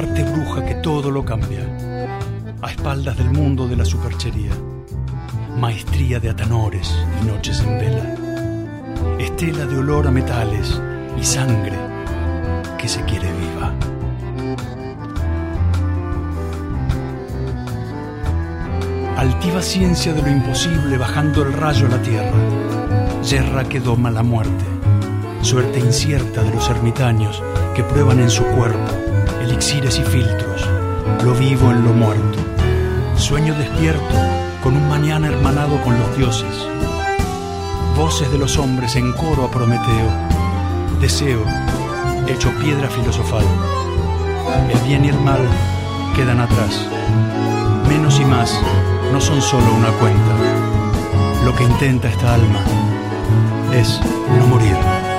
arte bruja que todo lo cambia, a espaldas del mundo de la superchería, maestría de atanores y noches en vela, estela de olor a metales y sangre que se quiere viva. Altiva ciencia de lo imposible bajando el rayo a la tierra, yerra que doma la muerte, suerte incierta de los ermitaños que prueban en su cuerpo elixires y filtros, lo vivo en lo muerto, sueño despierto con un mañana hermanado con los dioses, voces de los hombres en coro a Prometeo, deseo hecho piedra filosofal, el bien y el mal quedan atrás, menos y más no son solo una cuenta, lo que intenta esta alma es no morir.